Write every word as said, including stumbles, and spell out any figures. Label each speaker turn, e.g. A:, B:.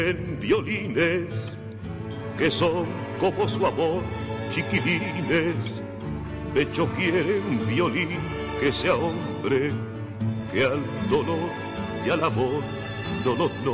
A: En violines que son como su amor, chiquilines. Pecho quiere un violín que sea hombre, que al dolor y al amor no los no.